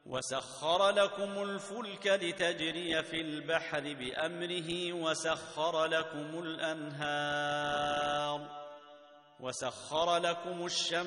وسخر لكم الفلك لتجري في البحر بأمره وسخر لكم الأنهار وسخر لكم الشمس